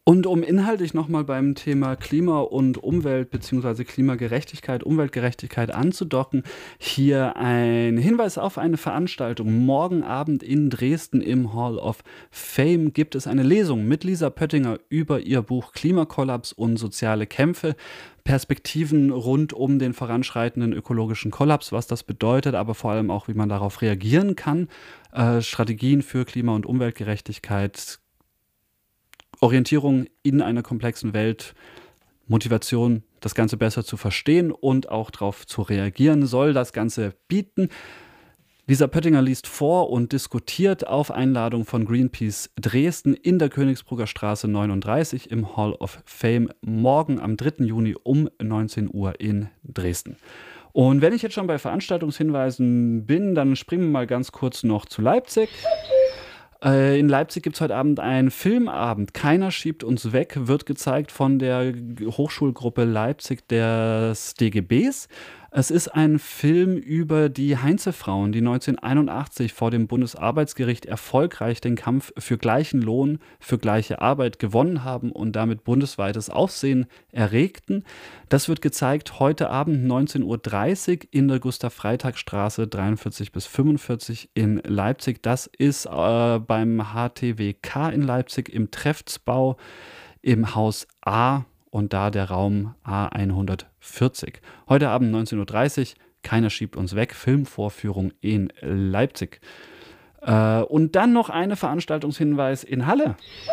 Und um inhaltlich nochmal beim Thema Klima und Umwelt bzw. Klimagerechtigkeit, Umweltgerechtigkeit anzudocken, hier ein Hinweis auf eine Veranstaltung. Morgen Abend in Dresden im Hall of Fame gibt es eine Lesung mit Lisa Pöttinger über ihr Buch Klimakollaps und soziale Kämpfe. Perspektiven rund um den voranschreitenden ökologischen Kollaps, was das bedeutet, aber vor allem auch, wie man darauf reagieren kann. Strategien für Klima- und Umweltgerechtigkeit, Orientierung in einer komplexen Welt, Motivation, das Ganze besser zu verstehen und auch darauf zu reagieren, soll das Ganze bieten. Lisa Pöttinger liest vor und diskutiert auf Einladung von Greenpeace Dresden in der Königsbrugger Straße 39 im Hall of Fame morgen am 3. Juni um 19 Uhr in Dresden. Und wenn ich jetzt schon bei Veranstaltungshinweisen bin, dann springen wir mal ganz kurz noch zu Leipzig. In Leipzig gibt es heute Abend einen Filmabend. Keiner schiebt uns weg, wird gezeigt von der Hochschulgruppe Leipzig des DGBs. Es ist ein Film über die Heinze-Frauen, die 1981 vor dem Bundesarbeitsgericht erfolgreich den Kampf für gleichen Lohn, für gleiche Arbeit gewonnen haben und damit bundesweites Aufsehen erregten. Das wird gezeigt heute Abend 19:30 Uhr in der Gustav-Freytag-Straße 43 bis 45 in Leipzig. Das ist beim HTWK in Leipzig im Trefftsbau im Haus A. Und da der Raum A140. Heute Abend 19:30 Uhr, keiner schiebt uns weg, Filmvorführung in Leipzig. Und dann noch eine Veranstaltungshinweis in Halle.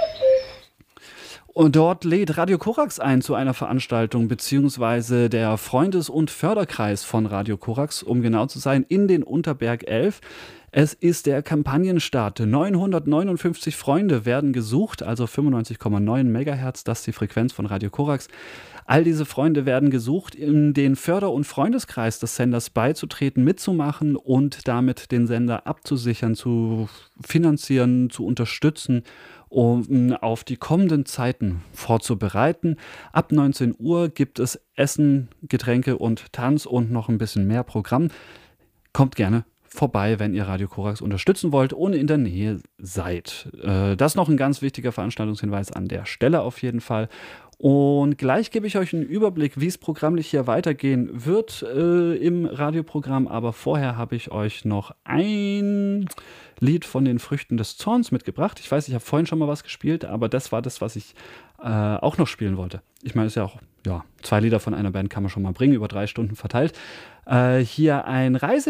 Und dort lädt Radio Korax ein zu einer Veranstaltung, beziehungsweise der Freundes- und Förderkreis von Radio Korax, um genau zu sein, in den Unterberg 11. Es ist der Kampagnenstart. 959 Freunde werden gesucht, also 95,9 Megahertz, das ist die Frequenz von Radio Korax. All diese Freunde werden gesucht, in den Förder- und Freundeskreis des Senders beizutreten, mitzumachen und damit den Sender abzusichern, zu finanzieren, zu unterstützen, um auf die kommenden Zeiten vorzubereiten. Ab 19 Uhr gibt es Essen, Getränke und Tanz und noch ein bisschen mehr Programm. Kommt gerne vorbei, wenn ihr Radio Korax unterstützen wollt und in der Nähe seid. Das noch ein ganz wichtiger Veranstaltungshinweis an der Stelle auf jeden Fall. Und gleich gebe ich euch einen Überblick, wie es programmlich hier weitergehen wird im Radioprogramm. Aber vorher habe ich euch noch ein Lied von den Früchten des Zorns mitgebracht. Ich weiß, ich habe vorhin schon mal was gespielt, aber das war das, was ich auch noch spielen wollte. Ich meine, es ist ja auch 2 Lieder von einer Band kann man schon mal bringen, über 3 Stunden verteilt. Hier ein